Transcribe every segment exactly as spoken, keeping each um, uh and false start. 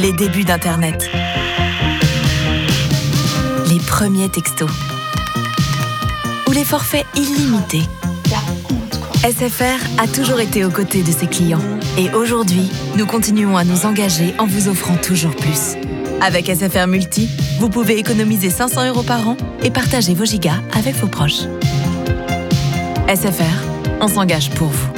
Les débuts d'Internet. Les premiers textos. Ou les forfaits illimités. S F R a toujours été aux côtés de ses clients. Et aujourd'hui, nous continuons à nous engager en vous offrant toujours plus. Avec S F R Multi, vous pouvez économiser cinq cents euros par an et partager vos gigas avec vos proches. S F R, on s'engage pour vous.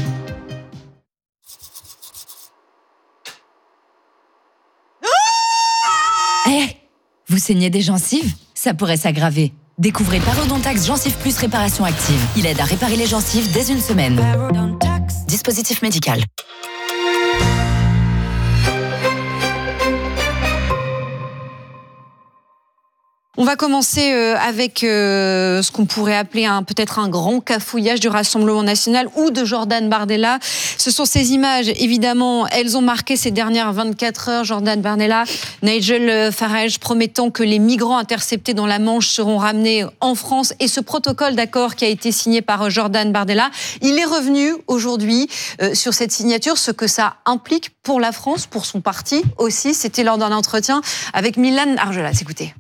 Hé, hey, vous saignez des gencives? Ça pourrait s'aggraver. Découvrez Parodontax Gencives Plus Réparation Active. Il aide à réparer les gencives dès une semaine. Dispositif médical. On va commencer avec ce qu'on pourrait appeler un, peut-être un grand cafouillage du Rassemblement national ou de Jordan Bardella. Ce sont ces images, évidemment, elles ont marqué ces dernières vingt-quatre heures. Jordan Bardella, Nigel Farage promettant que les migrants interceptés dans la Manche seront ramenés en France. Et ce protocole d'accord qui a été signé par Jordan Bardella, il est revenu aujourd'hui euh, sur cette signature, ce que ça implique pour la France, pour son parti aussi. C'était lors d'un entretien avec Milan Argelas. Écoutez.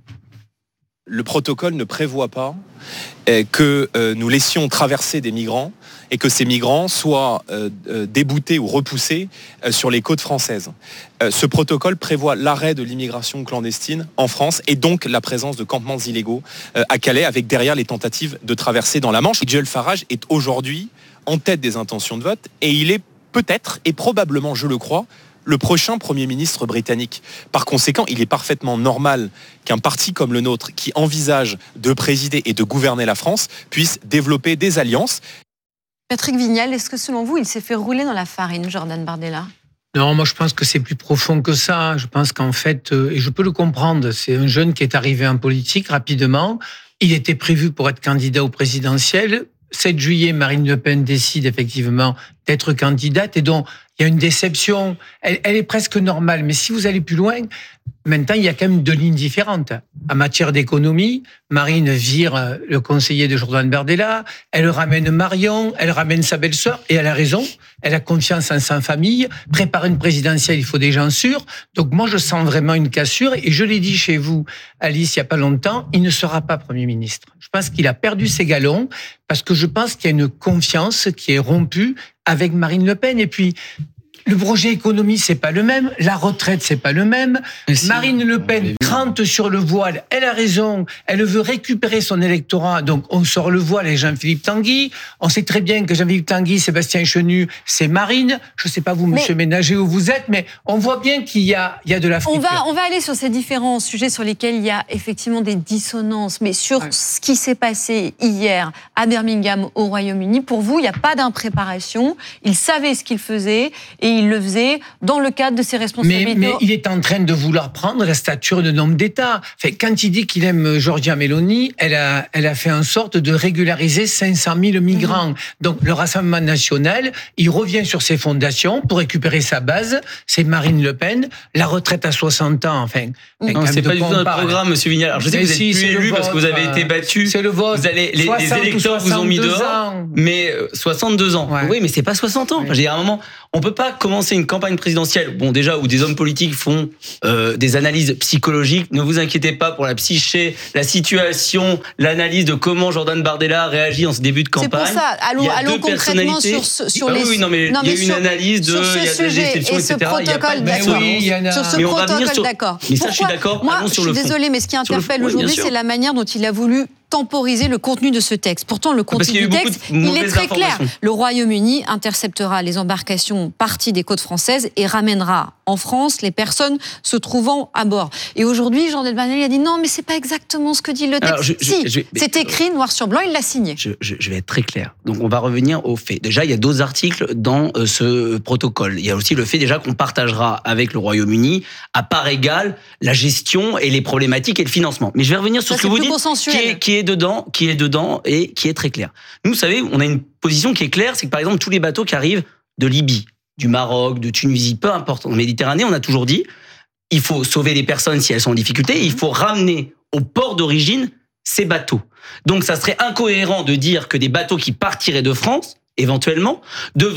Le protocole ne prévoit pas euh, que euh, nous laissions traverser des migrants et que ces migrants soient euh, euh, déboutés ou repoussés euh, sur les côtes françaises. Euh, ce protocole prévoit l'arrêt de l'immigration clandestine en France et donc la présence de campements illégaux euh, à Calais avec derrière les tentatives de traverser dans la Manche. Nigel Farage est aujourd'hui en tête des intentions de vote et il est peut-être et probablement, je le crois, le prochain Premier ministre britannique. Par conséquent, il est parfaitement normal qu'un parti comme le nôtre, qui envisage de présider et de gouverner la France, puisse développer des alliances. Patrick Vignal, est-ce que selon vous, il s'est fait rouler dans la farine, Jordan Bardella ? Non, moi je pense que c'est plus profond que ça. Je pense qu'en fait, et je peux le comprendre, c'est un jeune qui est arrivé en politique rapidement. Il était prévu pour être candidat au présidentiel. sept juillet, Marine Le Pen décide effectivement d'être candidate et donc il y a une déception. Elle, elle est presque normale. Mais si vous allez plus loin, maintenant, il y a quand même deux lignes différentes. En matière d'économie, Marine vire le conseiller de Jordan Bardella, elle ramène Marion, elle ramène sa belle-sœur, et elle a raison, elle a confiance en sa famille. Préparer une présidentielle, il faut des gens sûrs. Donc moi, je sens vraiment une cassure, et je l'ai dit chez vous, Alice, il n'y a pas longtemps, il ne sera pas Premier ministre. Je pense qu'il a perdu ses galons, parce que je pense qu'il y a une confiance qui est rompue avec Marine Le Pen. Et puis, le projet économie, c'est pas le même. La retraite, c'est pas le même. Si, Marine Le Pen crante sur le voile. Elle a raison. Elle veut récupérer son électorat. Donc, on sort le voile et Jean-Philippe Tanguy. On sait très bien que Jean-Philippe Tanguy, Sébastien Chenu, c'est Marine. Je sais pas vous, mais monsieur Ménager, où vous êtes, mais on voit bien qu'il y a, il y a de la friture. On va, on va aller sur ces différents sujets sur lesquels il y a effectivement des dissonances. Mais sur ouais. ce qui s'est passé hier à Birmingham, au Royaume-Uni, pour vous, il n'y a pas d'impréparation. Il savait ce qu'il faisait et il le faisait dans le cadre de ses responsabilités. Mais, mais il est en train de vouloir prendre la stature d'un homme d'État. Enfin, quand il dit qu'il aime Giorgia Meloni, elle a, elle a fait en sorte de régulariser cinq cent mille migrants. Mmh. Donc, le Rassemblement national, il revient sur ses fondations pour récupérer sa base. C'est Marine Le Pen. La retraite à soixante ans, enfin... Non, c'est pas du tout dans le programme, monsieur Vignal. Alors, je sais que vous êtes si, plus élu parce que vous avez été battu. C'est le vote. Vous allez, les, les électeurs vous ont mis dehors. Ans. Mais soixante-deux ans. Ouais. Oui, mais c'est pas soixante ans. Ouais. Enfin, j'ai à un moment, on peut pas commencer une campagne présidentielle, bon déjà où des hommes politiques font euh, des analyses psychologiques. Ne vous inquiétez pas pour la psyché, la situation, l'analyse de comment Jordan Bardella réagit en ce début de campagne. C'est pour ça. Allons, allons concrètement sur, sur ah, les. Oui, non mais non, il y a sur, une analyse de, il y a des exceptions, et cetera. Il y a pas de d'accord. Oui, il y en a. Sur ce mais protocole, d'accord. Mais ça, je suis d'accord. Moi, je suis désolée, mais ce qui interpelle aujourd'hui, c'est la manière dont il a voulu temporiser le contenu de ce texte. Pourtant, le contenu du texte, il est très clair. Le Royaume-Uni interceptera les embarcations parties des côtes françaises et ramènera en France les personnes se trouvant à bord. Et aujourd'hui, Jordan Bardella a dit non, mais c'est pas exactement ce que dit le texte. Alors, je, je, si, je, je, c'est écrit noir sur blanc, il l'a signé. Je, je, je vais être très clair. Donc, on va revenir aux faits. Déjà, il y a d'autres articles dans euh, ce protocole. Il y a aussi le fait déjà qu'on partagera avec le Royaume-Uni à part égale la gestion et les problématiques et le financement. Mais je vais revenir sur ça, ce que vous dites, qui est, qui est dedans, qui est dedans et qui est très clair. Nous, vous savez, on a une position qui est claire, c'est que par exemple tous les bateaux qui arrivent de Libye, du Maroc, de Tunisie, peu importe, en Méditerranée, on a toujours dit, il faut sauver les personnes si elles sont en difficulté, et il faut ramener au port d'origine ces bateaux. Donc ça serait incohérent de dire que des bateaux qui partiraient de France, éventuellement, devraient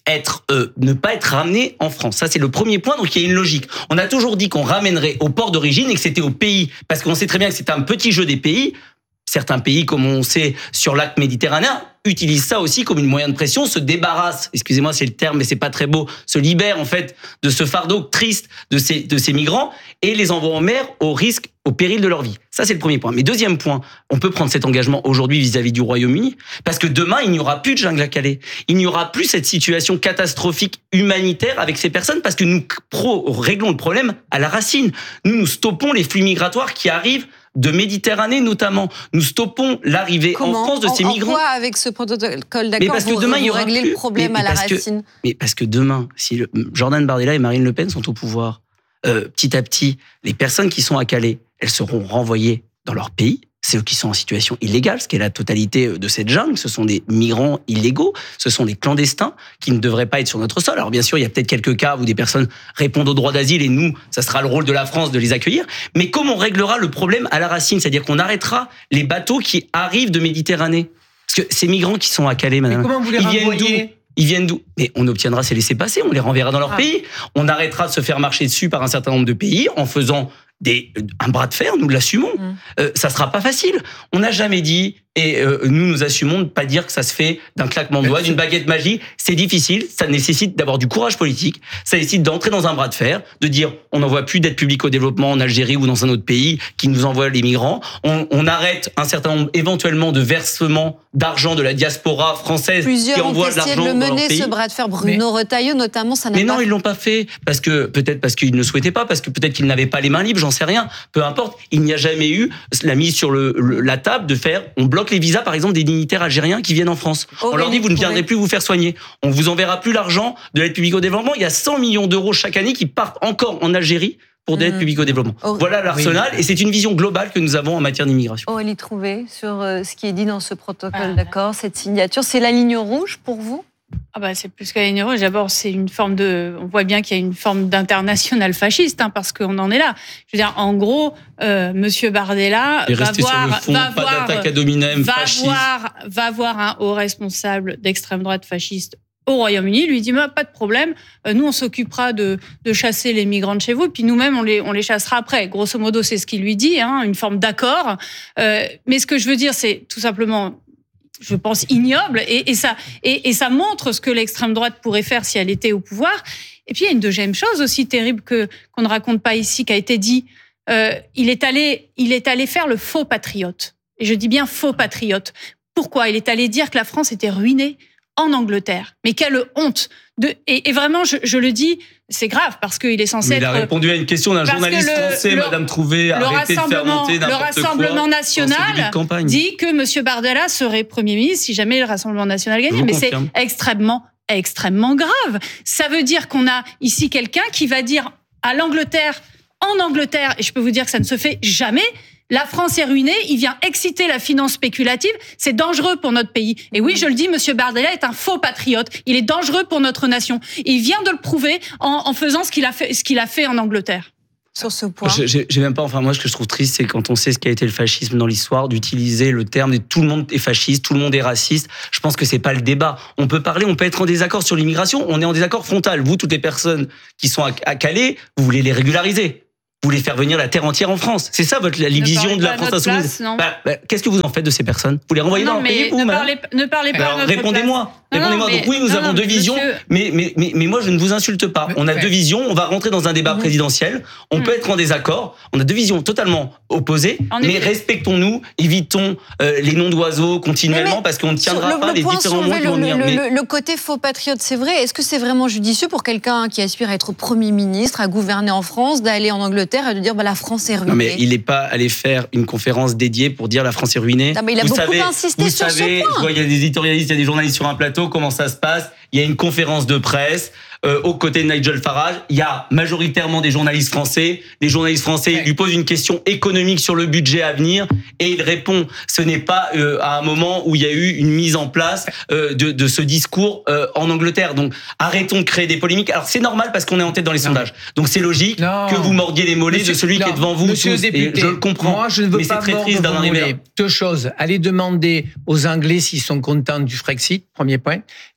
être, euh, ne pas être ramenés en France. Ça, c'est le premier point. Donc, il y a une logique. On a toujours dit qu'on ramènerait au port d'origine et que c'était au pays, parce qu'on sait très bien que c'est un petit jeu des pays. Certains pays, comme on sait, sur l'arc méditerranéen, utilisent ça aussi comme une moyen de pression, se débarrassent, excusez-moi, c'est le terme, mais c'est pas très beau, se libèrent, en fait, de ce fardeau triste de ces, de ces migrants et les envoient en mer au risque, au péril de leur vie. Ça, c'est le premier point. Mais deuxième point, on peut prendre cet engagement aujourd'hui vis-à-vis du Royaume-Uni, parce que demain, il n'y aura plus de jungle à Calais. Il n'y aura plus cette situation catastrophique humanitaire avec ces personnes, parce que nous pro- réglons le problème à la racine. Nous, nous stoppons les flux migratoires qui arrivent de Méditerranée notamment. Nous stoppons l'arrivée Comment en France de ces en, migrants. En quoi, avec ce protocole d'accord, mais parce que vous, demain, vous il y aura réglez plus, le problème mais, mais à la que, racine? Mais parce que demain, si le, Jordan Bardella et Marine Le Pen sont au pouvoir, euh, petit à petit, les personnes qui sont à Calais, elles seront renvoyées dans leur pays. C'est eux qui sont en situation illégale, ce qui est la totalité de cette jungle. Ce sont des migrants illégaux, ce sont des clandestins qui ne devraient pas être sur notre sol. Alors bien sûr, il y a peut-être quelques cas où des personnes répondent au droit d'asile et nous, ça sera le rôle de la France de les accueillir. Mais comment on réglera le problème à la racine? C'est-à-dire qu'on arrêtera les bateaux qui arrivent de Méditerranée. Parce que ces migrants qui sont à Calais, madame, mais comment vous les ils viennent renvoyez? d'où? Ils viennent d'où? Mais on obtiendra ces laissez-passer, on les renverra dans leur ah. pays. On arrêtera de se faire marcher dessus par un certain nombre de pays en faisant des, un bras de fer, nous l'assumons. Mmh. Euh, ça sera pas facile. On n'a jamais dit, et euh, nous nous assumons de pas dire que ça se fait d'un claquement de doigts, d'une baguette magique. C'est difficile, ça nécessite d'avoir du courage politique, ça nécessite d'entrer dans un bras de fer, de dire on n'envoie plus d'aide publique au développement en Algérie ou dans un autre pays qui nous envoie les migrants. On, on arrête un certain nombre éventuellement de versements d'argent de la diaspora française Plusieurs qui envoie de l'argent de le dans leur mener, pays. ce bras de fer. Bruno mais, Retailleau notamment, ça n'a mais pas... non, ils l'ont pas fait parce que peut-être parce qu'ils ne souhaitaient pas, parce que peut-être qu'ils n'avaient pas les mains libres, j'en sais rien. Peu importe, il n'y a jamais eu la mise sur le, le, la table de faire. On bloque les visas, par exemple, des dignitaires algériens qui viennent en France. Oh, on leur dit vous ne viendrez plus vous faire soigner. On vous enverra plus l'argent de l'aide publique au développement. Il y a cent millions d'euros chaque année qui partent encore en Algérie pour de l'aide mmh. publique au développement. Oh, voilà l'arsenal, oui. Et c'est une vision globale que nous avons en matière d'immigration. Aurélie Trouvé, sur euh, ce qui est dit dans ce protocole ah. d'accord, cette signature, c'est la ligne rouge pour vous? Ah bah c'est plus que la ligne rouge. D'abord, c'est une forme de. On voit bien qu'il y a une forme d'international fasciste, hein, parce qu'on en est là. Je veux dire, en gros, euh, Monsieur Bardella va voir, fond, va pas voir, d'attaque ad hominem, va fasciste. voir, va voir un haut responsable d'extrême droite fasciste au Royaume-Uni, lui dit bah, pas de problème, nous on s'occupera de, de chasser les migrants de chez vous, puis nous-mêmes on les, on les chassera après. Grosso modo, c'est ce qu'il lui dit, hein, une forme d'accord. Euh, mais ce que je veux dire, c'est tout simplement, je pense, ignoble, et, et, ça, et, et ça montre ce que l'extrême droite pourrait faire si elle était au pouvoir. Et puis il y a une deuxième chose aussi terrible que, qu'on ne raconte pas ici, qui a été dit, euh, il est allé, il est allé faire le faux patriote. Et je dis bien faux patriote. Pourquoi? Il est allé dire que la France était ruinée en Angleterre. Mais quelle honte de, et, et vraiment, je, je le dis, c'est grave parce qu'il est censé mais être... Il a répondu à une question d'un journaliste le, français, le, Madame Trouvé, arrêtez de faire monter n'importe quoi. Le Rassemblement national dit que Monsieur Bardella serait Premier ministre si jamais le Rassemblement national gagnait. Mais confirme. C'est extrêmement, extrêmement grave. Ça veut dire qu'on a ici quelqu'un qui va dire à l'Angleterre, en Angleterre, et je peux vous dire que ça ne se fait jamais, la France est ruinée, il vient exciter la finance spéculative, c'est dangereux pour notre pays. Et oui, je le dis, Monsieur Bardella est un faux patriote, il est dangereux pour notre nation. Et il vient de le prouver en, en faisant ce qu'il a fait, ce qu'il a fait en Angleterre. Sur ce point. J'ai, j'ai même pas, enfin, moi, ce que je trouve triste, c'est quand on sait ce qu'a été le fascisme dans l'histoire, d'utiliser le terme de tout le monde est fasciste, tout le monde est raciste. Je pense que c'est pas le débat. On peut parler, on peut être en désaccord sur l'immigration, on est en désaccord frontal. Vous, toutes les personnes qui sont à, à Calais, vous voulez les régulariser. Vous voulez faire venir la terre entière en France. C'est ça votre la vision de la France insoumise. Bah, bah, qu'est-ce que vous en faites de ces personnes? Vous les renvoyez non, dans leur pays, vous, ne parlez, ne parlez pas. Alors, répondez-moi. Répondez-moi. Non, Donc oui, nous non, avons non, deux visions, monsieur... mais, mais, mais, mais moi je ne vous insulte pas. On a ouais. deux visions, on va rentrer dans un débat mmh. présidentiel, on mmh. peut être en désaccord, on a deux visions totalement opposées, en mais effet. Respectons-nous, évitons euh, les noms d'oiseaux continuellement, mais mais parce qu'on ne tiendra le, pas le les différents mots qui vont venir. Le, le, le côté faux patriote, c'est vrai. Est-ce que c'est vraiment judicieux pour quelqu'un qui aspire à être Premier ministre, à gouverner en France, d'aller en Angleterre et de dire bah, la France est ruinée? Non mais il n'est pas allé faire une conférence dédiée pour dire la France est ruinée. Non, mais il a vous beaucoup savez, insisté vous sur savez, ce point. Je vois, il y a des éditorialistes, il y a des journalistes sur un plateau, comment ça se passe? Il y a une conférence de presse euh, aux côtés de Nigel Farage. Il y a majoritairement des journalistes français. Les journalistes français ouais. lui posent une question économique sur le budget à venir et il répond. Ce n'est pas euh, à un moment où il y a eu une mise en place euh, de, de ce discours euh, en Angleterre. Donc arrêtons de créer des polémiques. Alors c'est normal parce qu'on est en tête dans les non. sondages. Donc c'est logique non. que vous mordiez les mollets Monsieur, de celui non. qui est devant vous. Monsieur tous, le député, et je le comprends. Moi je ne veux mais pas c'est très triste d'en arriver là. Deux choses. Allez demander aux Anglais s'ils sont contents du Frexit, premier point.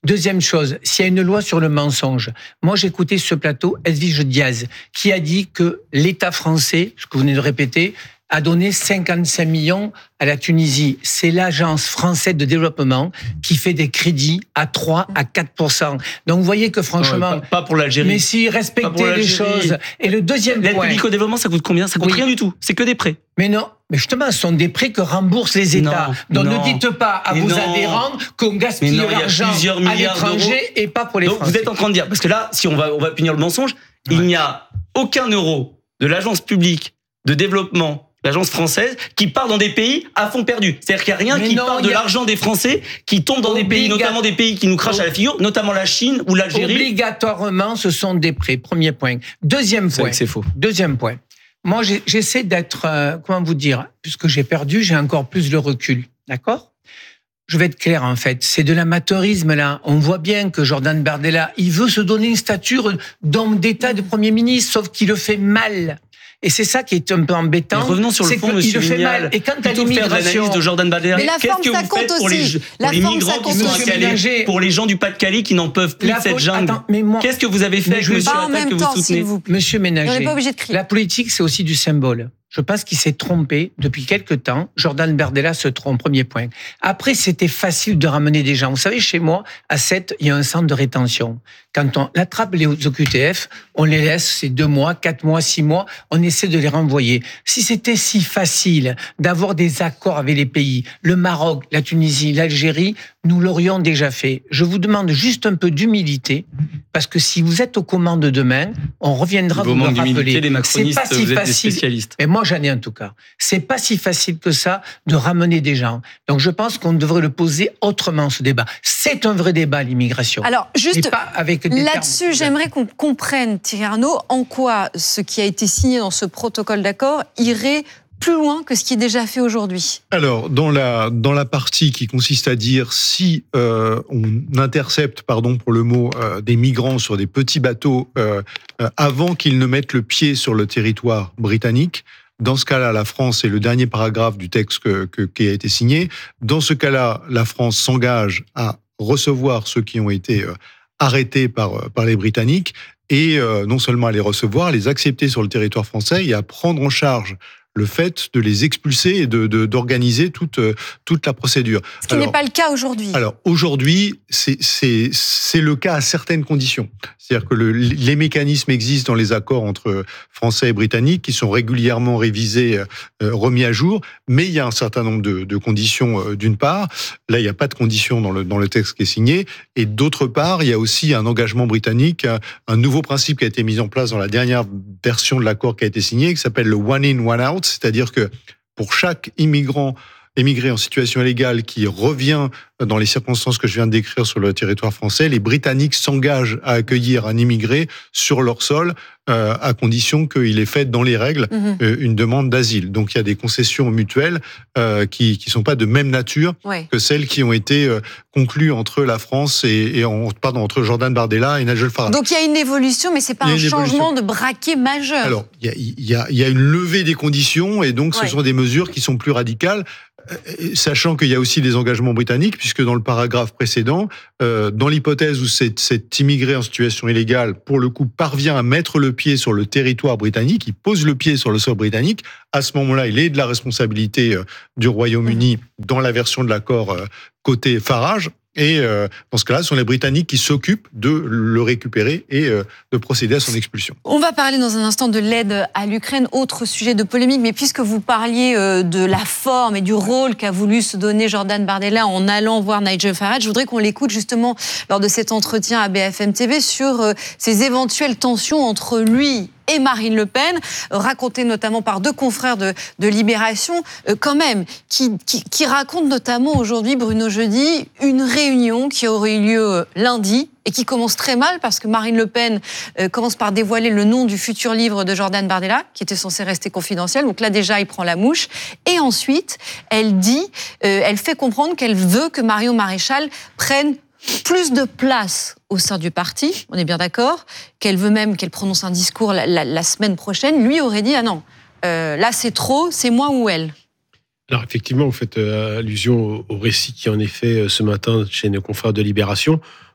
Deuxième chose, s'il y a une loi sur le mensonge, moi j'ai écouté ce plateau Edwige Diaz qui a dit que l'État français, ce que vous venez de répéter, a donné cinquante-cinq millions à la Tunisie. C'est l'agence française de développement qui fait des crédits à trois à quatre pour cent. Donc vous voyez que franchement... Non, pas, pas pour l'Algérie. Mais s'ils respectaient les choses... Et le deuxième L'aide point... publique au développement, ça coûte combien? Ça coûte oui. rien du tout. C'est que des prêts. Mais non, mais justement, ce sont des prêts que remboursent les États. Non, Donc non. ne dites pas à mais vos non. adhérents qu'on gaspille non, l'argent à l'étranger et pas pour les Donc Français. vous êtes en train de dire, parce que là, si on va, on va punir le mensonge, ouais. il n'y a aucun euro de l'agence publique de développement, l'agence française, qui part dans des pays à fond perdu. C'est-à-dire qu'il n'y a rien mais qui non, part de a... l'argent des Français qui tombe dans Obliga... des pays, notamment des pays qui nous crachent oh. à la figure, notamment la Chine ou l'Algérie. Obligatoirement, ce sont des prêts. Premier point. Deuxième point. C'est faux. Deuxième point. Moi, j'essaie d'être, euh, comment vous dire, puisque j'ai perdu, j'ai encore plus de recul. D'accord ? Je vais être clair, en fait. C'est de l'amateurisme, là. On voit bien que Jordan Bardella, il veut se donner une stature d'homme d'État, de Premier ministre, sauf qu'il le fait mal. Et c'est ça qui est un peu embêtant. Mais revenons sur le fond, monsieur Vignal. Et quand à l'immigration, de Jordan Bardella, qu'est-ce que vous faites pour les, pour les migrants qui sont installés, pour les gens du Pas-de-Calais qui n'en peuvent plus de cette jungle? Qu'est-ce que vous avez fait avec monsieur Attal que vous soutenez? Monsieur Ménager, la politique, c'est aussi du symbole. Je pense qu'il s'est trompé depuis quelque temps. Jordan Bardella se trompe, premier point. Après, c'était facile de ramener des gens. Vous savez, chez moi, à Sète, il y a un centre de rétention. Quand on attrape les O Q T F, on les laisse, c'est deux mois, quatre mois, six mois, on essaie de les renvoyer. Si c'était si facile d'avoir des accords avec les pays, le Maroc, la Tunisie, l'Algérie, nous l'aurions déjà fait. Je vous demande juste un peu d'humilité, parce que si vous êtes aux commandes demain, on reviendra vous, vous me rappeler. Les macronistes, c'est pas si vous êtes facile. Des spécialistes. Mais moi, j'en ai en tout cas. C'est pas si facile que ça de ramener des gens. Donc, je pense qu'on devrait le poser autrement, ce débat. C'est un vrai débat, l'immigration. Alors, juste pas avec là-dessus, j'aimerais qu'on comprenne, Thierry Arnaud, en quoi ce qui a été signé dans ce protocole d'accord irait plus loin que ce qui est déjà fait aujourd'hui. Alors, dans la, dans la partie qui consiste à dire si euh, on intercepte, pardon pour le mot, euh, des migrants sur des petits bateaux euh, euh, avant qu'ils ne mettent le pied sur le territoire britannique, dans ce cas-là, la France, c'est le dernier paragraphe du texte que, que, qui a été signé. Dans ce cas-là, la France s'engage à recevoir ceux qui ont été euh, arrêtés par, par les Britanniques et euh, non seulement à les recevoir, à les accepter sur le territoire français et à prendre en charge le fait de les expulser et de, de, d'organiser toute, toute la procédure. Ce qui alors, n'est pas le cas aujourd'hui. Alors aujourd'hui, c'est, c'est, c'est le cas à certaines conditions. C'est-à-dire que le, les mécanismes existent dans les accords entre Français et Britanniques qui sont régulièrement révisés, euh, remis à jour, mais il y a un certain nombre de, de conditions euh, d'une part. Là, il n'y a pas de conditions dans le, dans le texte qui est signé. Et d'autre part, il y a aussi un engagement britannique, un, un nouveau principe qui a été mis en place dans la dernière version de l'accord qui a été signé, qui s'appelle le one in, one out. C'est-à-dire que pour chaque immigrant, émigré en situation illégale qui revient dans les circonstances que je viens de décrire sur le territoire français, les Britanniques s'engagent à accueillir un immigré sur leur sol euh, à condition qu'il ait fait dans les règles mmh. euh, une demande d'asile. Donc il y a des concessions mutuelles euh, qui qui sont pas de même nature ouais. que celles qui ont été euh, conclues entre la France et, et en, pardon entre Jordan Bardella et Nigel Farage. Donc il y a une évolution, mais c'est pas un changement de braquet majeur. Alors il y a il y a il y a une levée des conditions et donc ce ouais. sont des mesures qui sont plus radicales. Sachant qu'il y a aussi des engagements britanniques, puisque dans le paragraphe précédent, euh, dans l'hypothèse où cet, cet immigré en situation illégale, pour le coup, parvient à mettre le pied sur le territoire britannique, il pose le pied sur le sol britannique, à ce moment-là, il est de la responsabilité euh, du Royaume-Uni dans la version de l'accord euh, côté Farage. Et euh, dans ce cas-là, ce sont les Britanniques qui s'occupent de le récupérer et euh, de procéder à son expulsion. On va parler dans un instant de l'aide à l'Ukraine, autre sujet de polémique, mais puisque vous parliez euh, de la forme et du rôle qu'a voulu se donner Jordan Bardella en allant voir Nigel Farage, je voudrais qu'on l'écoute justement lors de cet entretien à B F M T V sur euh, ces éventuelles tensions entre lui et Marine Le Pen, raconté notamment par deux confrères de, de Libération, euh, quand même, qui, qui, qui racontent notamment aujourd'hui, Bruno Jeudi, une réunion qui aurait eu lieu lundi et qui commence très mal parce que Marine Le Pen euh, commence par dévoiler le nom du futur livre de Jordan Bardella, qui était censé rester confidentiel. Donc là, déjà, il prend la mouche. Et ensuite, elle dit, euh, elle fait comprendre qu'elle veut que Marion Maréchal prenne plus de place au sein du parti, on est bien d'accord, qu'elle veut même qu'elle prononce un discours la, la, la semaine prochaine. Lui aurait dit, ah non, euh, là c'est trop, c'est moi ou elle. Alors effectivement, vous faites euh, allusion au, au récit qui en est fait euh, ce matin chez nos confrères de Libération.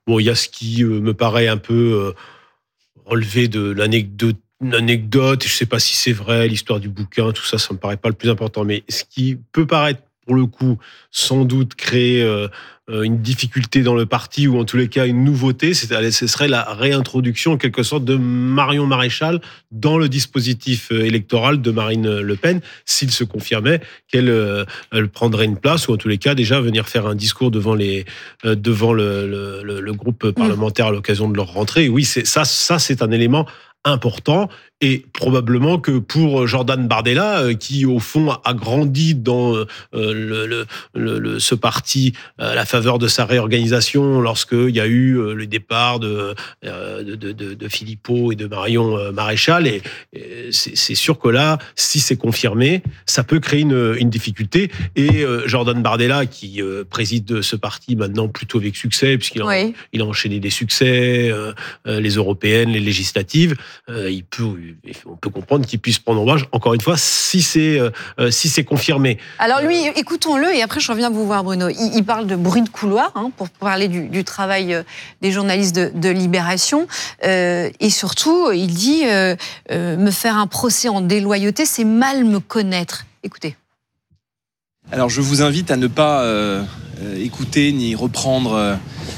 Bon, il y a ce qui euh, me paraît un peu euh, relevé de l'anecdote, une anecdote, je ne sais pas si c'est vrai, l'histoire du bouquin, tout ça, ça me paraît pas le plus important. Mais ce qui peut paraître, pour le coup, sans doute créer euh, une difficulté dans le parti, ou en tous les cas une nouveauté, c'est, ce serait la réintroduction en quelque sorte de Marion Maréchal dans le dispositif électoral de Marine Le Pen, s'il se confirmait qu'elle euh, elle prendrait une place, ou en tous les cas déjà venir faire un discours devant, les, euh, devant le, le, le groupe parlementaire à l'occasion de leur rentrée. Oui, c'est, ça, ça c'est un élément important, et probablement que pour Jordan Bardella, qui au fond a grandi dans euh, le, le, le, ce parti à la faveur de sa réorganisation, lorsqu'il y a eu le départ de, de, de, de Philippot et de Marion Maréchal, et, et c'est, c'est sûr que là, si c'est confirmé, ça peut créer une, une difficulté, et euh, Jordan Bardella, qui euh, préside ce parti maintenant plutôt avec succès, puisqu'il a, oui. il a enchaîné des succès, euh, les européennes, les législatives, euh, il peut, on peut comprendre qu'il puisse prendre ombrage, encore une fois, si c'est, euh, si c'est confirmé. Alors lui, écoutons-le, et après je reviens vous voir, Bruno. Il, il parle de bruit de couloir, hein, pour parler du, du travail des journalistes de, de Libération, euh, et surtout, il dit euh, euh, me faire un procès en déloyauté, c'est mal me connaître. Écoutez. Alors je vous invite à ne pas euh, écouter ni reprendre euh,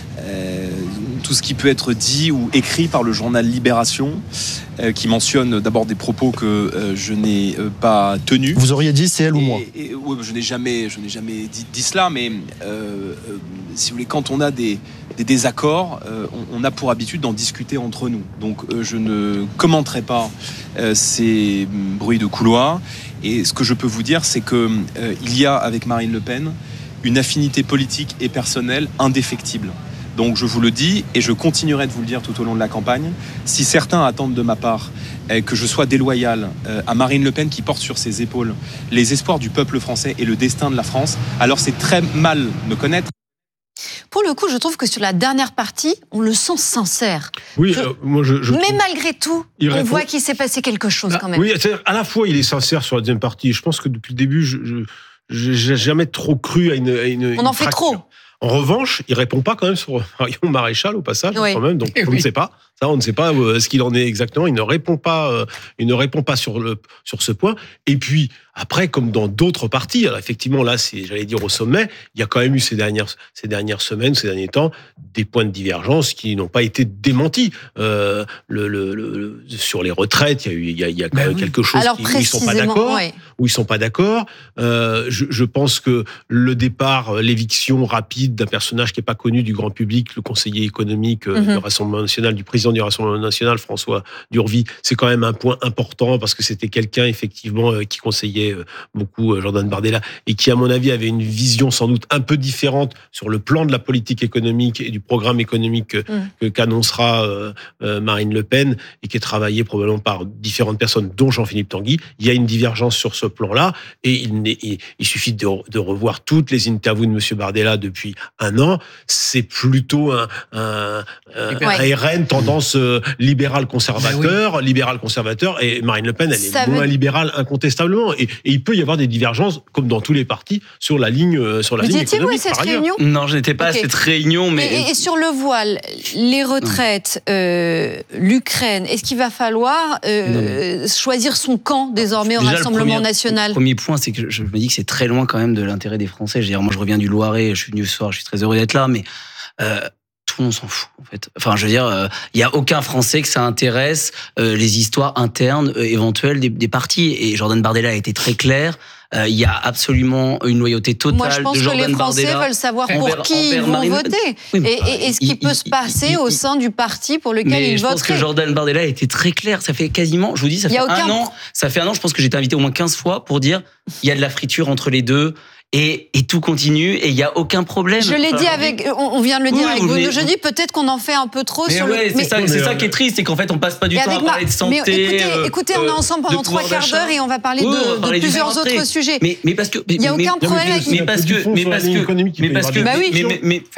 tout ce qui peut être dit ou écrit par le journal Libération, euh, qui mentionne d'abord des propos que euh, je n'ai euh, pas tenus. Vous auriez dit c'est elle et, ou moi et, et, ouais, je n'ai jamais, je n'ai jamais dit, dit cela, mais euh, euh, si vous voulez, quand on a des, des désaccords, euh, on, on a pour habitude d'en discuter entre nous. Donc euh, je ne commenterai pas euh, ces bruits de couloir. Et ce que je peux vous dire, c'est que euh, il y a avec Marine Le Pen une affinité politique et personnelle indéfectible. Donc je vous le dis, et je continuerai de vous le dire tout au long de la campagne, si certains attendent de ma part eh, que je sois déloyal euh, à Marine Le Pen, qui porte sur ses épaules les espoirs du peuple français et le destin de la France, alors c'est très mal me connaître. Pour le coup, je trouve que sur la dernière partie, on le sent sincère. Oui, je... euh, moi je, je Mais trouve... malgré tout, on répond... voit qu'il s'est passé quelque chose ah, quand même. Oui, c'est-à-dire, à la fois il est sincère sur la deuxième partie. Je pense que depuis le début, je, je, je n'ai jamais trop cru à une, à une On une en fait fracture. trop. En revanche, il répond pas quand même sur Marion Maréchal au passage, oui. quand même. Donc on oui. ne sait pas. Ça, on ne sait pas euh, ce qu'il en est exactement. Il ne répond pas. Euh, il ne répond pas sur le sur ce point. Et puis après, comme dans d'autres partis, alors effectivement là, c'est, j'allais dire au sommet, il y a quand même eu ces dernières ces dernières semaines, ces derniers temps, des points de divergence qui n'ont pas été démentis. Euh, le, le, le sur les retraites, il y a eu il y a, il y a quand ben même oui. quelque chose alors, qui, où ils sont pas d'accord. Ouais. Où ils sont pas d'accord. Euh, je, je pense que le départ, l'éviction rapide d'un personnage qui est pas connu du grand public, le conseiller économique mm-hmm. du Rassemblement national, du président du Rassemblement national, François Durvy, c'est quand même un point important parce que c'était quelqu'un effectivement euh, qui conseillait euh, beaucoup euh, Jordan Bardella et qui, à mon avis, avait une vision sans doute un peu différente sur le plan de la politique économique et du programme économique mm. que, qu'annoncera euh, euh, Marine Le Pen et qui est travaillé probablement par différentes personnes, dont Jean-Philippe Tanguy. Il y a une divergence sur ce plan-là et il, il, il suffit de, de revoir toutes les interviews de M. Bardella depuis un an. C'est plutôt un, un, un, ouais. un R N tendance euh, libéral-conservateur, oui. libéral-conservateur, et Marine Le Pen, elle Ça est veut... moins libérale incontestablement. Et, et il peut y avoir des divergences, comme dans tous les partis, sur la ligne, euh, sur la Vous ligne étiez-vous à cette réunion ? Non, je n'étais pas okay. à cette réunion, mais... Et, et sur le voile, les retraites, euh, l'Ukraine, est-ce qu'il va falloir euh, choisir son camp désormais au Déjà, Rassemblement premier, national ? Le premier point, c'est que je me dis que c'est très loin quand même de l'intérêt des Français. Je veux dire, moi, je reviens du Loiret, je suis venu ce soir, je suis très heureux d'être là, mais euh, tout le monde s'en fout, en fait. Enfin, je veux dire, il euh, y a aucun Français que ça intéresse euh, les histoires internes euh, éventuelles des, des partis. Et Jordan Bardella a été très clair. Il euh, y a absolument une loyauté totale Moi, je pense de Jordan que les Français Bardella veulent savoir pour envers, qui ils vont Marine... voter. Oui, et, et, et ce qui il, peut il, se passer il, il, au sein du parti pour lequel ils voteraient. Je pense que Jordan Bardella a été très clair. Ça fait quasiment, je vous dis, ça fait un an. Ça fait un an, je pense que j'ai été invité au moins quinze fois pour dire il y a de la friture entre les deux. Et, et tout continue et il y a aucun problème. Je l'ai enfin, dit avec, on vient de le dire oui, avec Bruno. Je dis peut-être qu'on en fait un peu trop mais sur ouais, le. C'est, mais ça, c'est ça qui est triste, c'est qu'en fait on passe pas du temps à parler de santé. Mais écoutez, euh, écoutez, on est ensemble pendant trois quarts d'heure et on va parler oui, de, va parler de plusieurs autres sujets. Mais, mais parce que il y a aucun problème avec. Mais parce que, mais parce que, mais parce que, bah oui. mais mais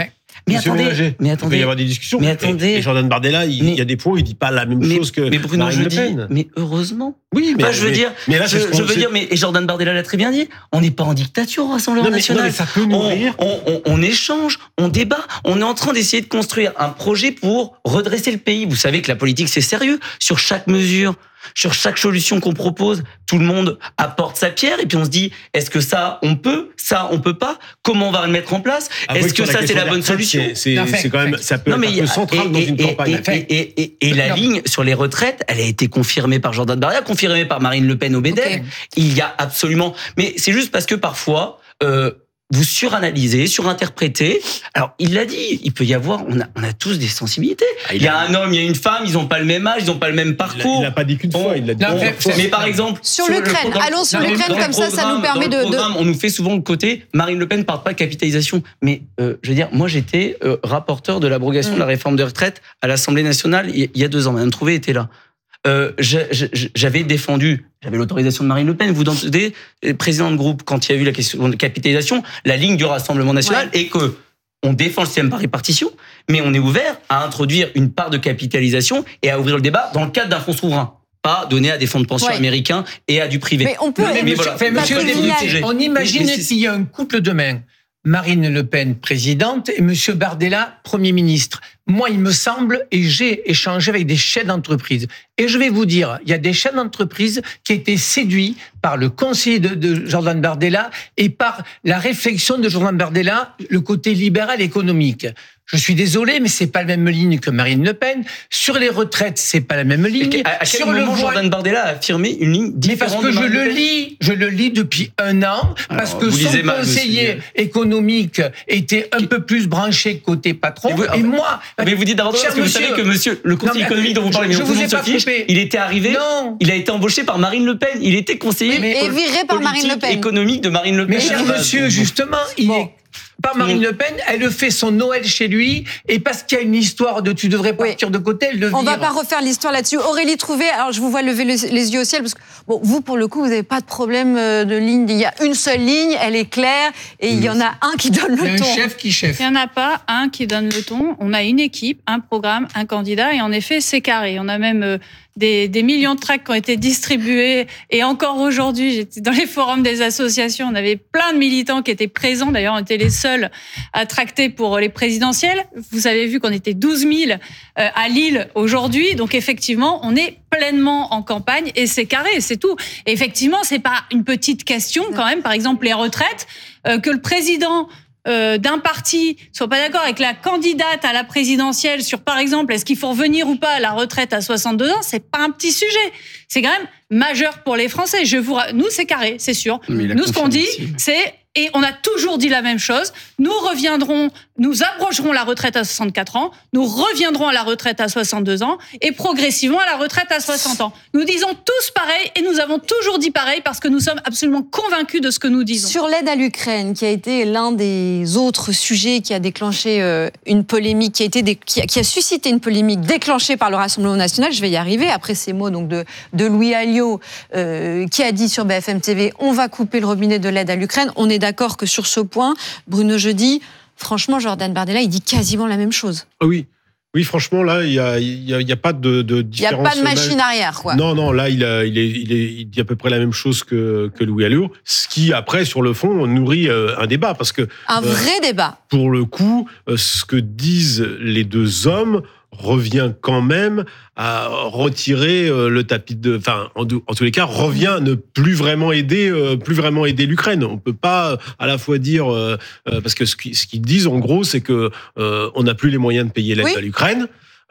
Mais attendez, Ménager. mais attendez, il peut y avoir des discussions. mais attendez. Et, et Jordan Bardella, il, Mais- il y a des points où il dit pas la même mais, chose que mais Bruno, Marine je Le dis, Pen. mais heureusement. Oui, mais Enfin, je veux mais- dire, mais là, je, c'est ce qu'on je veux sait. dire, mais et Jordan Bardella l'a très bien dit. On n'est pas en dictature au Rassemblement Non, mais- national. non, mais ça peut on, nourrir. on, on, on échange, on débat. On est en train d'essayer de construire un projet pour redresser le pays. Vous savez que la politique c'est sérieux. Sur chaque mesure, sur chaque solution qu'on propose, tout le monde apporte sa pierre et puis on se dit est-ce que ça on peut, ça on peut pas. Comment on va le mettre en place? Après, Est-ce que sur ça c'est question la des bonne retraites, solution? c'est- C'est Non, fait, c'est quand même, fait. ça peut Non, être mais un il y a- peu central et- dans et- une et- campagne. Et, et, et, et la Non. ligne sur les retraites, elle a été confirmée par Jordan Bardella, confirmée par Marine Le Pen au B D E L. Ok. Il y a absolument. Mais c'est juste parce que parfois. Euh, vous suranalysez, surinterprétez. Alors, il l'a dit, il peut y avoir, on a, on a tous des sensibilités. Ah, il y a un homme, il y a une femme, ils n'ont pas le même âge, ils n'ont pas le même Il l'a- parcours. Il l'a pas dit qu'une On- fois, il l'a dit. Non, on- fait- fait- mais par exemple, Sur le- l'Ukraine. dans le- Allons sur dans le- l'Ukraine, dans le comme ça, ça nous programme- permet dans le de- de- programme, on nous fait souvent le côté Marine Le Pen ne parle pas de capitalisation. Mais euh, je veux dire, moi j'étais euh, rapporteur de l'abrogation Mm. de la réforme des retraites à l'Assemblée nationale il y- il y a deux ans. Madame Trouvé était là. Euh, j'ai- j'ai- j'avais défendu, j'avais l'autorisation de Marine Le Pen, vous entendez, président de groupe, quand il y a eu la question de capitalisation, la ligne du Rassemblement national est que on défend le système par répartition, mais on est ouvert à introduire une part de capitalisation et à ouvrir le débat dans le cadre d'un fonds souverain, pas donné à des fonds de pension Ouais. américains et à du privé. Mais on peut. Non, mais mais monsieur, voilà. enfin, monsieur Patrick le député, Vignal. on imagine Mais c'est- qu'il y a un couple demain. Marine Le Pen, présidente, et monsieur Bardella, Premier ministre. Moi, il me semble, et j'ai échangé avec des chefs d'entreprise. Et je vais vous dire, il y a des chefs d'entreprise qui étaient séduits par le conseiller de, de Jordan Bardella et par la réflexion de Jordan Bardella, le côté libéral économique. Je suis désolé, mais c'est pas la même ligne que Marine Le Pen. Sur les retraites, c'est pas la même ligne. À, à quel Sur moment le voile- Jordan Bardella a affirmé une ligne mais parce différente que de je Marine le Le Pen lis, je le lis depuis un an, parce Alors, que vous son lisez mal, conseiller monsieur. économique était un peu plus branché côté patron. Et vous- Et moi, Mais vous dites d'abord cher parce que vous monsieur, savez que monsieur, le conseiller Non, mais économique dont vous parlez, je- mais je tout vous le ai monde se pas fiche, coupé. il était arrivé, Non. il a été embauché par Marine Le Pen, il était conseiller Mais- Et viré par Marine Le politique, Pen. économique de Marine Le Pen. mais cher Bah, monsieur, bon. justement, il Bon. est pas Marine Le Pen, elle fait son Noël chez lui, et parce qu'il y a une histoire de tu devrais Oui. partir de côté, elle le On va vire. pas refaire l'histoire là-dessus. Aurélie Trouvé, alors je vous vois lever le- les yeux au ciel parce que bon, vous pour le coup, vous n'avez pas de problème euh, de ligne. Il y a une seule ligne, elle est claire, et il y en a un qui donne Il y a le un ton. chef qui chef. Il n'y en a pas un qui donne le ton. On a une équipe, un programme, un candidat, et en effet, c'est carré. On a même euh, des, des millions de tracts qui ont été distribués. Et encore aujourd'hui, j'étais dans les forums des associations, on avait plein de militants qui étaient présents. D'ailleurs, on était les seuls à tracter pour les présidentielles. Vous avez vu qu'on était douze mille euh, à Lille aujourd'hui. Donc effectivement, on est pleinement en campagne et c'est carré, c'est tout. Et effectivement, c'est pas une petite question quand même. Par exemple, les retraites, euh, que le président euh, d'un parti soit pas d'accord avec la candidate à la présidentielle sur, par exemple, est-ce qu'il faut revenir ou pas à la retraite à soixante-deux ans, c'est pas un petit sujet. C'est quand même majeur pour les Français. Je vous, ra- nous, c'est carré, c'est sûr. Mais il a Nous, ce qu'on confirmé dit, aussi. c'est, et on a toujours dit la même chose, nous reviendrons, nous abrogerons la retraite à soixante-quatre ans, nous reviendrons à la retraite à soixante-deux ans et progressivement à la retraite à soixante ans. Nous disons tous pareil et nous avons toujours dit pareil parce que nous sommes absolument convaincus de ce que nous disons. Sur l'aide à l'Ukraine, qui a été l'un des autres sujets qui a déclenché euh, une polémique, qui a, été dé- qui, a, qui a suscité une polémique déclenchée par le Rassemblement national, je vais y arriver, après ces mots donc, de, de Louis Alliot, euh, qui a dit sur B F M T V, on va couper le robinet de l'aide à l'Ukraine. On est d'accord que sur ce point, Bruno Jeudi, franchement, Jordan Bardella, il dit quasiment la même chose. Ah oui, oui, franchement, là, il y a, il y a, il y a pas de, de Il n'y a différence. pas de machine arrière, quoi. Non, non, là, il, a, il, est, il, est, il dit à peu près la même chose que, que Louis Alliot, ce qui, après, sur le fond, nourrit euh, un débat, parce que, Un euh, vrai débat. pour le coup, euh, ce que disent les deux hommes revient quand même à retirer euh, le tapis de, enfin, en, en tous les cas, revient à ne plus vraiment aider, euh, plus vraiment aider l'Ukraine. On peut pas euh, à la fois dire, euh, euh, parce que ce qu'ils, ce qu'ils disent en gros, c'est que euh, on n'a plus les moyens de payer l'aide Oui. à l'Ukraine.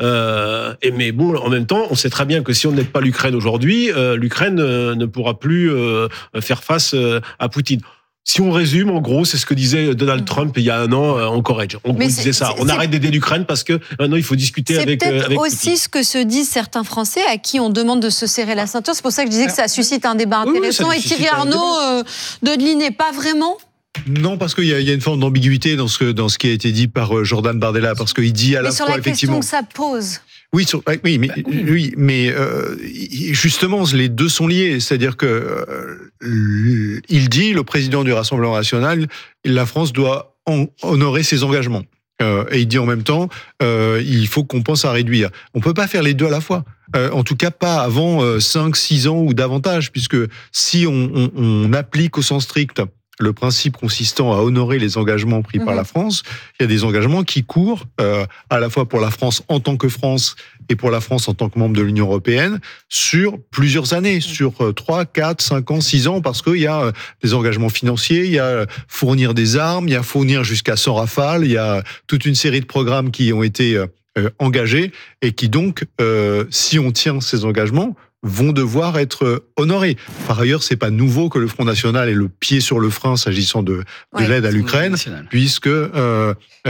Euh, et mais bon, en même temps, on sait très bien que si on n'aide pas l'Ukraine aujourd'hui, euh, l'Ukraine euh, ne pourra plus euh, faire face euh, à Poutine. Si on résume, en gros, c'est ce que disait Donald Trump il y a un an euh, en Corrège. En gros, Mais il c'est- disait ça. c'est- On c'est- arrête d'aider l'Ukraine parce que maintenant il faut discuter C'est avec, euh, peut-être avec aussi Poutine. ce que se disent certains Français à qui on demande de se serrer la ceinture. C'est pour ça que je disais que ça suscite un débat Oui, oui, intéressant. ça Et suscite Thierry un Arnaud, euh, Dodely, pas vraiment. Non, parce qu'il y, a- il y a une forme d'ambiguïté dans ce, que- dans ce qui a été dit par euh, Jordan Bardella, parce qu'il dit à Mais la sur fois la question effectivement. que ça pose. Oui, sur- oui, mais, oui, mais euh, justement, les deux sont liés. C'est-à-dire que euh, il dit, le président du Rassemblement national, la France doit en- honorer ses engagements. Euh, et il dit en même temps, euh, il faut qu'on pense à réduire. On peut pas faire les deux à la fois. Euh, en tout cas, pas avant euh, cinq, six ans ou davantage, puisque si on, on, on applique au sens strict le principe consistant à honorer les engagements pris mmh. par la France, il y a des engagements qui courent euh, à la fois pour la France en tant que France et pour la France en tant que membre de l'Union européenne sur plusieurs années, sur trois, quatre, cinq ans, six ans, parce qu'il y a des engagements financiers, il y a fournir des armes, il y a fournir jusqu'à cent rafales, il y a toute une série de programmes qui ont été euh, engagés et qui donc, euh, si on tient ces engagements, vont devoir être honorés. Par ailleurs, c'est pas nouveau que le Front National ait le pied sur le frein s'agissant de, de ouais, l'aide à l'Ukraine, puisque euh,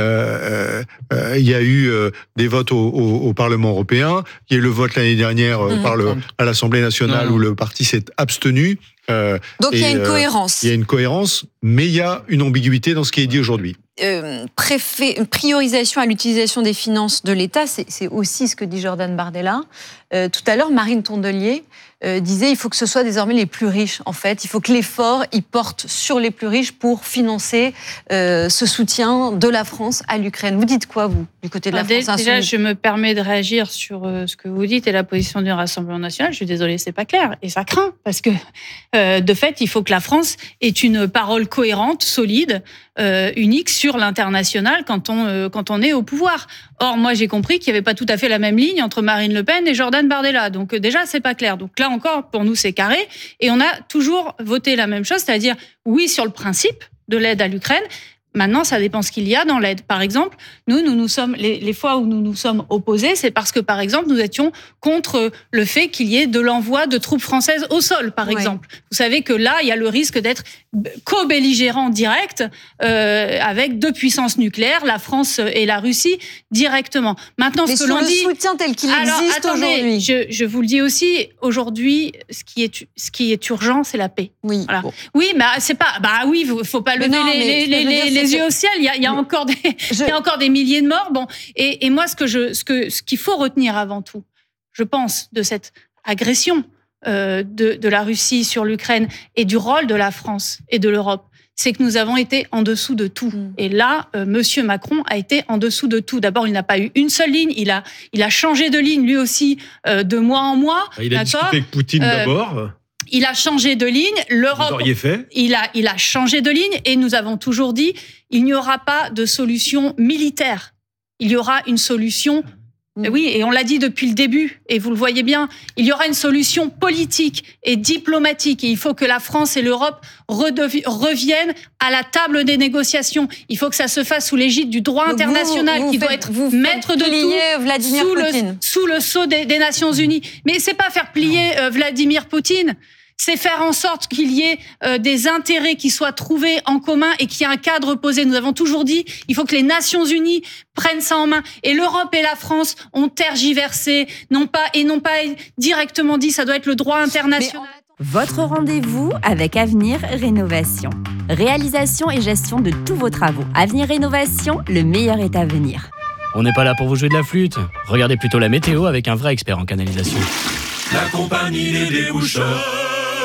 euh, euh, il y a eu euh, des votes au, au, au Parlement européen, il y a eu le vote l'année dernière euh, mmh. par le, à l'Assemblée nationale non. où le parti s'est abstenu. Euh, Donc il y a une cohérence. Euh, il y a une cohérence, mais il y a une ambiguïté dans ce qui est dit aujourd'hui. Euh, préfet, priorisation à l'utilisation des finances de l'État, c'est, c'est aussi ce que dit Jordan Bardella. Euh, tout à l'heure, Marine Tondelier euh, disait il faut que ce soit désormais les plus riches, en fait. Il faut que l'effort il porte sur les plus riches pour financer euh, ce soutien de la France à l'Ukraine. Vous dites quoi, vous, du côté de la enfin, France Déjà, je me permets de réagir sur euh, ce que vous dites et la position du Rassemblement national. Je suis désolée, c'est pas clair. Et ça craint, parce que, euh, de fait, il faut que la France ait une parole cohérente, solide, euh, unique sur l'international quand on, euh, quand on est au pouvoir. Or, moi, j'ai compris qu'il n'y avait pas tout à fait la même ligne entre Marine Le Pen et Jordan Bardella. Donc, euh, déjà, c'est pas clair. Donc là encore, pour nous, c'est carré. Et on a toujours voté la même chose, c'est-à-dire oui sur le principe de l'aide à l'Ukraine. Maintenant, ça dépend ce qu'il y a dans l'aide. Par exemple, nous, nous nous sommes les, les fois où nous nous sommes opposés, c'est parce que, par exemple, nous étions contre le fait qu'il y ait de l'envoi de troupes françaises au sol, par ouais. exemple. Vous savez que là, il y a le risque d'être co-belligérant direct euh, avec deux puissances nucléaires, la France et la Russie, directement. Maintenant, mais ce que l'on le dit, soutien tel qu'il alors, existe attendez, aujourd'hui. Je, je vous le dis aussi, aujourd'hui, ce qui est ce qui est urgent, c'est la paix. Oui. Voilà. Bon. Oui, mais c'est pas. Bah oui, faut pas lever non, les, les, les, les les yeux au ciel, il y a, il y a encore des, je... il y a encore des milliers de morts. Bon, et, et moi, ce que je, ce que, ce qu'il faut retenir avant tout, je pense, de cette agression euh, de, de la Russie sur l'Ukraine et du rôle de la France et de l'Europe, c'est que nous avons été en dessous de tout. Mmh. Et là, euh, Monsieur Macron a été en dessous de tout. D'abord, il n'a pas eu une seule ligne. Il a, il a changé de ligne lui aussi euh, de mois en mois. Il a discuté avec Poutine euh, d'abord. Il a changé de ligne. L'Europe, fait. il a, il a changé de ligne et nous avons toujours dit, il n'y aura pas de solution militaire. Il y aura une solution, mmh. oui, et on l'a dit depuis le début, et vous le voyez bien, il y aura une solution politique et diplomatique. Et il faut que la France et l'Europe redevi- reviennent à la table des négociations. Il faut que ça se fasse sous l'égide du droit Donc international vous, vous qui faites, doit être vous maître de tout, Vladimir sous, Poutine. Le, sous le sceau des, des Nations Unies. Mais c'est pas faire plier euh, Vladimir Poutine. C'est faire en sorte qu'il y ait euh, des intérêts qui soient trouvés en commun et qu'il y ait un cadre posé. Nous avons toujours dit, il faut que les Nations Unies prennent ça en main. Et l'Europe et la France ont tergiversé, non pas, et n'ont pas directement dit, ça doit être le droit international. Votre rendez-vous avec Avenir Rénovation. Réalisation et gestion de tous vos travaux. Avenir Rénovation, le meilleur est à venir. On n'est pas là pour vous jouer de la flûte. Regardez plutôt la météo avec un vrai expert en canalisation. La compagnie des déboucheurs.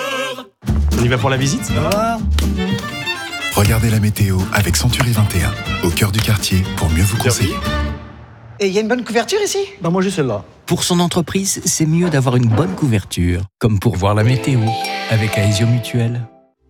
On y va pour la visite ? Ah. Regardez la météo avec Century vingt et un, au cœur du quartier, pour mieux vous conseiller. Et il y a une bonne couverture ici ? Bah moi j'ai celle-là. Pour son entreprise, c'est mieux d'avoir une bonne couverture, comme pour voir la météo, avec Aesio Mutuel.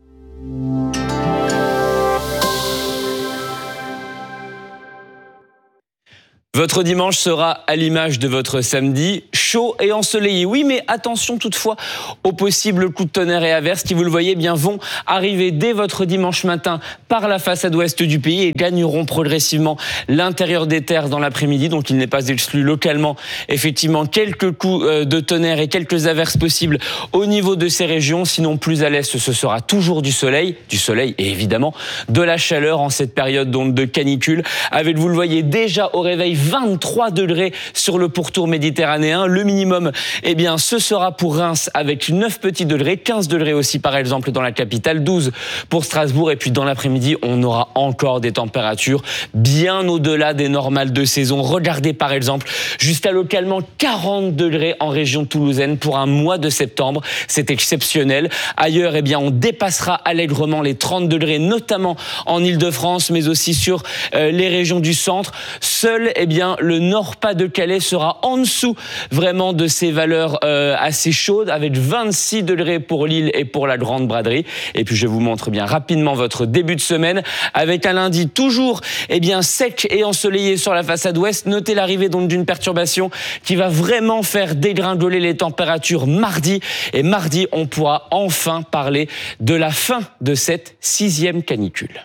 Votre dimanche sera à l'image de votre samedi, chaud et ensoleillé. Oui, mais attention toutefois aux possibles coups de tonnerre et averses qui, vous le voyez bien, vont arriver dès votre dimanche matin par la façade ouest du pays et gagneront progressivement l'intérieur des terres dans l'après-midi. Donc il n'est pas exclu localement, effectivement, quelques coups de tonnerre et quelques averses possibles au niveau de ces régions. Sinon, plus à l'est, ce sera toujours du soleil, du soleil et évidemment de la chaleur en cette période donc de canicule. Avec, vous le voyez déjà au réveil, vingt-trois degrés sur le pourtour méditerranéen. Le minimum, eh bien, ce sera pour Reims avec neuf petits degrés, quinze degrés aussi par exemple dans la capitale, douze pour Strasbourg. Et puis dans l'après-midi, on aura encore des températures bien au-delà des normales de saison. Regardez par exemple jusqu'à localement quarante degrés en région toulousaine pour un mois de septembre. C'est exceptionnel. Ailleurs, eh bien, on dépassera allègrement les trente degrés, notamment en Île-de-France, mais aussi sur euh, les régions du centre. Seul, eh bien, le Nord-Pas-de-Calais sera en dessous vraiment de ces valeurs euh, assez chaudes, avec vingt-six degrés pour Lille et pour la Grande Braderie. Et puis, je vous montre bien rapidement votre début de semaine, avec un lundi toujours eh bien, sec et ensoleillé sur la façade ouest. Notez l'arrivée donc d'une perturbation qui va vraiment faire dégringoler les températures mardi. Et mardi, on pourra enfin parler de la fin de cette sixième canicule.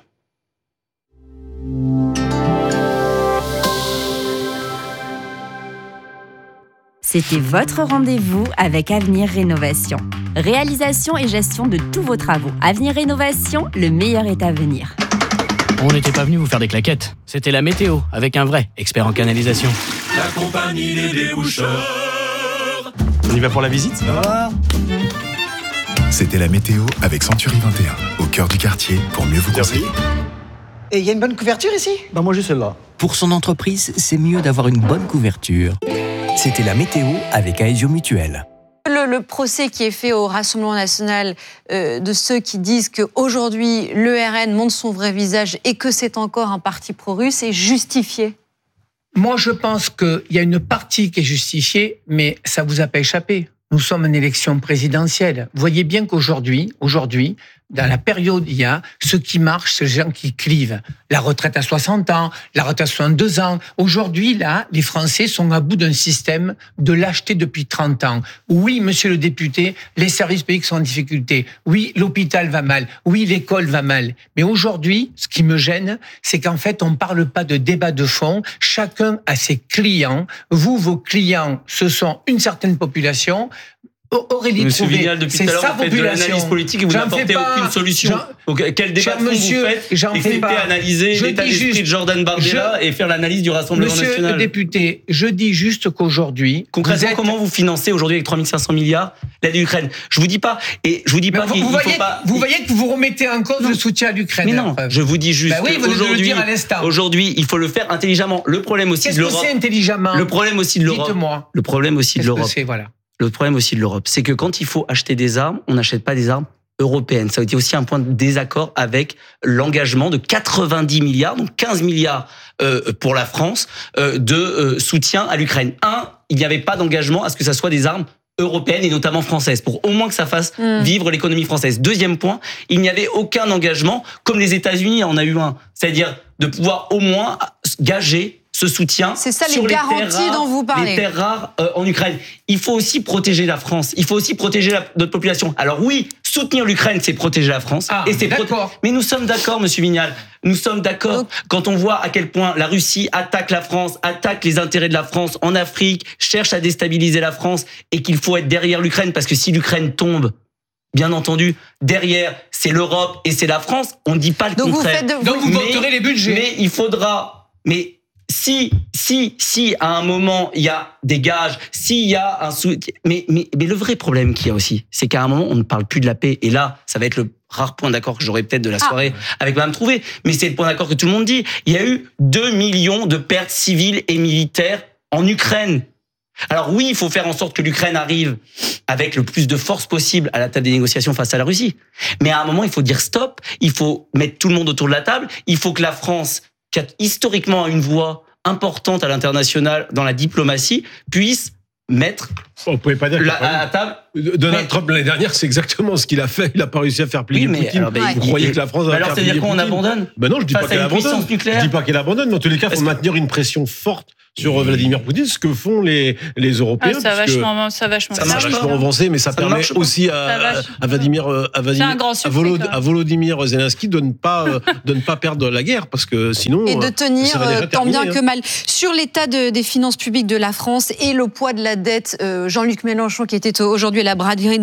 C'était votre rendez-vous avec Avenir Rénovation. Réalisation et gestion de tous vos travaux. Avenir Rénovation, le meilleur est à venir. On n'était pas venu vous faire des claquettes. C'était la météo, avec un vrai expert en canalisation. La compagnie des déboucheurs. On y va pour la visite ? Ah. C'était la météo avec Century vingt et un, au cœur du quartier, pour mieux vous conseiller. Et il y a une bonne couverture ici ? Bah moi j'ai celle-là. Pour son entreprise, c'est mieux d'avoir une bonne couverture. C'était la météo avec Aesio Mutuel. Le, le procès qui est fait au Rassemblement national euh, de ceux qui disent qu'aujourd'hui, l'E R N montre son vrai visage et que c'est encore un parti pro-russe est justifié. Moi, je pense qu'il y a une partie qui est justifiée, mais ça vous a pas échappé. Nous sommes en élection présidentielle. Vous voyez bien qu'aujourd'hui, aujourd'hui, dans la période, il y a ce qui marche, c'est les gens qui clivent. La retraite à soixante ans, la retraite à soixante-deux ans. Aujourd'hui, là, les Français sont à bout d'un système de lâcheté depuis trente ans. Oui, monsieur le député, les services publics sont en difficulté. Oui, l'hôpital va mal. Oui, l'école va mal. Mais aujourd'hui, ce qui me gêne, c'est qu'en fait, on parle pas de débat de fond. Chacun a ses clients. Vous, vos clients, ce sont une certaine population. Aurélie Monsieur Trouvé, Vignal, depuis c'est tout à l'heure, sa vous faites population. de l'analyse politique et vous n'apportez aucune solution. Donc, quel débat de fond monsieur, vous faites j'en fais pas. analyser l'état d'esprit de Jordan Bardella je, et faire l'analyse du Rassemblement monsieur national. Monsieur le député, je dis juste qu'aujourd'hui... Concrètement, vous êtes... comment vous financez aujourd'hui avec trois mille cinq cents milliards l'aide à l'Ukraine ? Je vous dis pas, et je vous dis pas vous, qu'il vous faut voyez, pas... Vous voyez que vous remettez en cause non. le soutien à l'Ukraine. Mais non, je vous dis juste bah oui, qu'aujourd'hui, aujourd'hui, il faut le faire intelligemment. Le problème aussi Qu'est-ce de l'Europe... Qu'est-ce que c'est intelligemment ? Le problème aussi de l'Europe... Dites-moi. Le problème aussi de l'Europe... C'est, voilà. Le problème aussi de l'Europe, c'est que quand il faut acheter des armes, on n'achète pas des armes européennes. Ça a été aussi un point de désaccord avec l'engagement de quatre-vingt-dix milliards, donc quinze milliards euh, pour la France, euh, de euh, soutien à l'Ukraine. Un, il n'y avait pas d'engagement à ce que ça soit des armes européennes et notamment françaises, pour au moins que ça fasse mmh. vivre l'économie française. Deuxième point, il n'y avait aucun engagement, comme les États-Unis en a eu un, c'est-à-dire de pouvoir au moins gager ce soutien. C'est ça sur les les garanties rares, dont vous parlez. Les terres rares euh, en Ukraine. Il faut aussi protéger la France. Il faut aussi protéger la, notre population. Alors oui, soutenir l'Ukraine, c'est protéger la France. Ah, et c'est d'accord. Proté- Mais nous sommes d'accord, Monsieur Vignal. Nous sommes d'accord Donc... quand on voit à quel point la Russie attaque la France, attaque les intérêts de la France en Afrique, cherche à déstabiliser la France, et qu'il faut être derrière l'Ukraine, parce que si l'Ukraine tombe, bien entendu, derrière, c'est l'Europe et c'est la France. On ne dit pas le Donc contraire. Vous faites de... Donc vous voterez les budgets. Mais il faudra... Mais Si, si, si, à un moment, il y a des gages, s'il y a un sou... Mais, mais, mais le vrai problème qu'il y a aussi, c'est qu'à un moment, on ne parle plus de la paix. Et là, ça va être le rare point d'accord que j'aurai peut-être de la soirée ah. avec Mme Trouvé. Mais c'est le point d'accord que tout le monde dit. Il y a eu deux millions de pertes civiles et militaires en Ukraine. Alors oui, il faut faire en sorte que l'Ukraine arrive avec le plus de force possible à la table des négociations face à la Russie. Mais à un moment, il faut dire stop. Il faut mettre tout le monde autour de la table. Il faut que la France, qui a historiquement une voix importante à l'international dans la diplomatie, puisse mettre on ne pouvait pas dire la, à la table. Donald mais... Trump l'année dernière, c'est exactement ce qu'il a fait. Il n'a pas réussi à faire plier oui, Poutine. Alors, bah, Vous il, croyez il, que la France va alors, faire plier Poutine? Alors, c'est-à-dire qu'on abandonne Ben non, je dis pas qu'elle abandonne. Je dis pas qu'elle abandonne. Mais en tous les cas, il faut maintenir une pression forte sur et... Vladimir Poutine, ce que font les les Européens. Ah, ça a vachement, ça vachement, ça marche vachement avancé, mais ça, ça permet aussi à, à Vladimir, à Vladimir, à, Volod, à Volodymyr Zelensky de ne pas de ne pas perdre la guerre, parce que sinon et de tenir tant terminé, bien hein. que mal sur l'état de, des finances publiques de la France et le poids de la dette. Euh, Jean-Luc Mélenchon, qui était aujourd'hui à la braderie